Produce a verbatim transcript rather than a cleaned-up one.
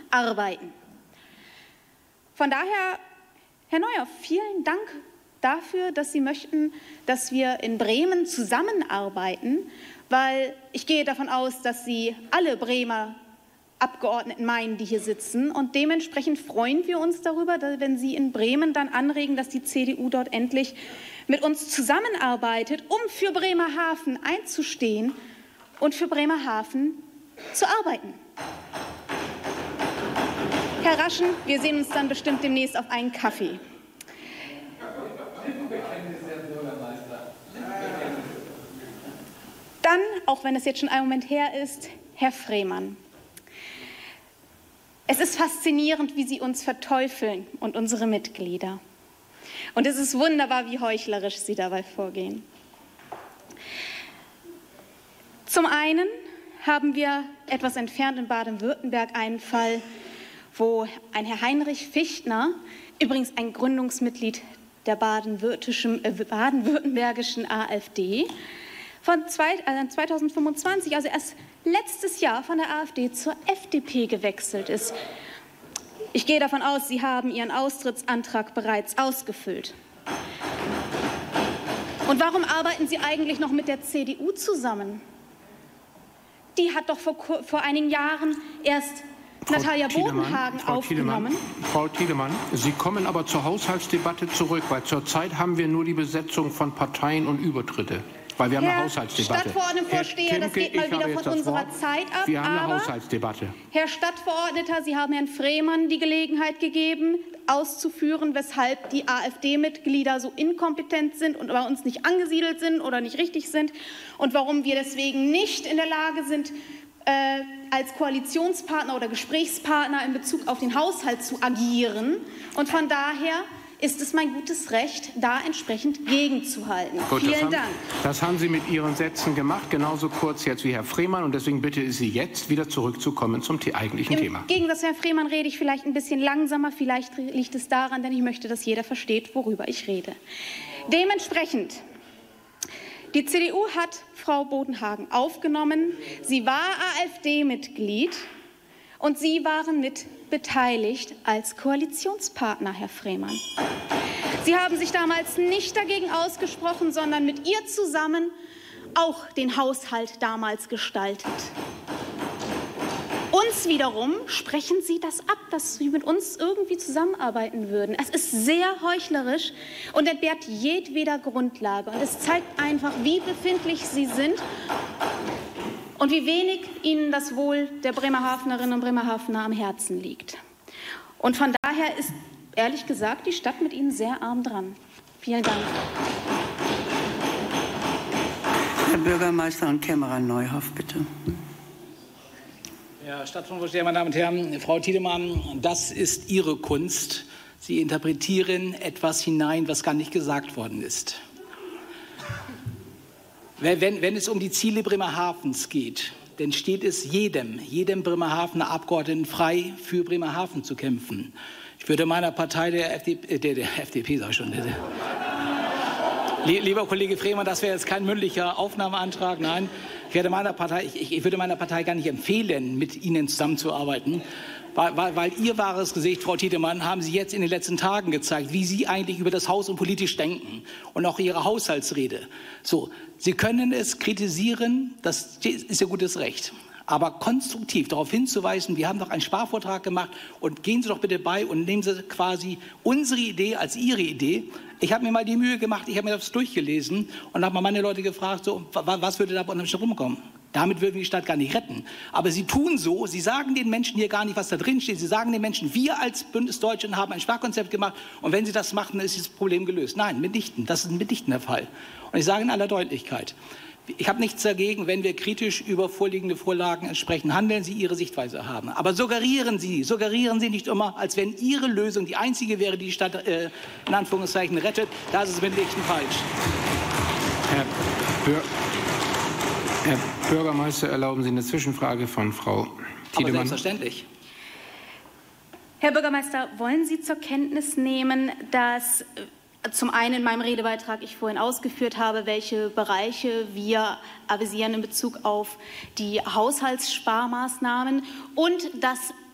arbeiten. Von daher, Herr Neuhoff, vielen Dank dafür, dass Sie möchten, dass wir in Bremen zusammenarbeiten, weil ich gehe davon aus, dass Sie alle Bremer Abgeordneten meinen, die hier sitzen. Und dementsprechend freuen wir uns darüber, dass, wenn Sie in Bremen dann anregen, dass die C D U dort endlich mit uns zusammenarbeitet, um für Bremerhaven einzustehen und für Bremerhaven zu arbeiten. Herr Raschen, wir sehen uns dann bestimmt demnächst auf einen Kaffee. Dann, auch wenn es jetzt schon einen Moment her ist, Herr Freymann. Es ist faszinierend, wie Sie uns verteufeln und unsere Mitglieder. Und es ist wunderbar, wie heuchlerisch Sie dabei vorgehen. Zum einen haben wir etwas entfernt in Baden-Württemberg einen Fall, wo ein Herr Heinrich Fichtner, übrigens ein Gründungsmitglied der baden-württembergischen AfD, von zweitausendfünfundzwanzig, also erst letztes Jahr, von der AfD zur F D P gewechselt ist. Ich gehe davon aus, Sie haben Ihren Austrittsantrag bereits ausgefüllt. Und warum arbeiten Sie eigentlich noch mit der C D U zusammen? Die hat doch vor, vor einigen Jahren erst Frau Natalia Bodenhagen Frau aufgenommen. Tiedemann, Frau Tiedemann, Sie kommen aber zur Haushaltsdebatte zurück, weil zurzeit haben wir nur die Besetzung von Parteien und Übertritte. Weil wir haben Herr eine Haushaltsdebatte. Stadtverordnetenvorsteher, Herr das Kemke, geht mal wieder von unserer Wort. Zeit ab. Wir haben aber, eine Haushaltsdebatte. Herr Stadtverordneter, Sie haben Herrn Freymann die Gelegenheit gegeben, auszuführen, weshalb die AfD-Mitglieder so inkompetent sind und bei uns nicht angesiedelt sind oder nicht richtig sind und warum wir deswegen nicht in der Lage sind, äh, als Koalitionspartner oder Gesprächspartner in Bezug auf den Haushalt zu agieren. Und von daher ist es mein gutes Recht, da entsprechend gegenzuhalten. Gut, Vielen das haben, Dank. Das haben Sie mit Ihren Sätzen gemacht, genauso kurz jetzt wie Herr Freymann. Und deswegen bitte ich Sie jetzt wieder zurückzukommen zum eigentlichen Im Thema. Im Gegensatz zu Herrn Freymann rede ich vielleicht ein bisschen langsamer. Vielleicht liegt es daran, denn ich möchte, dass jeder versteht, worüber ich rede. Dementsprechend, die C D U hat Frau Bodenhagen aufgenommen. Sie war AfD-Mitglied und Sie waren mit beteiligt als Koalitionspartner, Herr Freymann. Sie haben sich damals nicht dagegen ausgesprochen, sondern mit ihr zusammen auch den Haushalt damals gestaltet. Uns wiederum sprechen Sie das ab, dass Sie mit uns irgendwie zusammenarbeiten würden. Es ist sehr heuchlerisch und entbehrt jedweder Grundlage. Und es zeigt einfach, wie befindlich Sie sind und wie wenig Ihnen das Wohl der Bremerhavenerinnen und Bremerhavener am Herzen liegt. Und von daher ist, ehrlich gesagt, die Stadt mit Ihnen sehr arm dran. Vielen Dank. Herr Bürgermeister und Kämmerer Neuhoff, bitte. Herr Stadtvorsteher, meine Damen und Herren, Frau Tiedemann, das ist Ihre Kunst. Sie interpretieren etwas hinein, was gar nicht gesagt worden ist. Wenn, wenn es um die Ziele Bremerhavens geht, dann steht es jedem, jedem Bremerhavener Abgeordneten frei, für Bremerhaven zu kämpfen. Ich würde meiner Partei, der F D P, der, der F D P, sag ich schon, der, lieber Kollege Freymann, das wäre jetzt kein mündlicher Aufnahmeantrag, nein. Ich, werde meiner Partei, ich, ich würde meiner Partei gar nicht empfehlen, mit Ihnen zusammenzuarbeiten. Weil, weil, weil Ihr wahres Gesicht, Frau Tiedemann, haben Sie jetzt in den letzten Tagen gezeigt, wie Sie eigentlich über das Haus und politisch denken und auch Ihre Haushaltsrede. So, Sie können es kritisieren, das ist Ihr gutes Recht. Aber konstruktiv darauf hinzuweisen, wir haben doch einen Sparvortrag gemacht und gehen Sie doch bitte bei und nehmen Sie quasi unsere Idee als Ihre Idee. Ich habe mir mal die Mühe gemacht, ich habe mir das durchgelesen und habe mal meine Leute gefragt, so, was würde da unterm Strich rumkommen? Damit würden wir die Stadt gar nicht retten. Aber Sie tun so, Sie sagen den Menschen hier gar nicht, was da drin steht. Sie sagen den Menschen, wir als Bündnisdeutschen haben ein Sparkonzept gemacht und wenn Sie das machen, dann ist das Problem gelöst. Nein, mitnichten. Das ist mitnichten der Fall. Und ich sage in aller Deutlichkeit, ich habe nichts dagegen, wenn wir kritisch über vorliegende Vorlagen entsprechend handeln, Sie Ihre Sichtweise haben. Aber suggerieren Sie, suggerieren Sie nicht immer, als wenn Ihre Lösung die einzige wäre, die die Stadt äh, in Anführungszeichen rettet. Das ist mitnichten falsch. Herr, Bür Herr Bürgermeister, erlauben Sie eine Zwischenfrage von Frau Tiedemann? Aber selbstverständlich. Herr Bürgermeister, wollen Sie zur Kenntnis nehmen, dass zum einen in meinem Redebeitrag ich vorhin ausgeführt habe, welche Bereiche wir avisieren in Bezug auf die Haushaltssparmaßnahmen und dass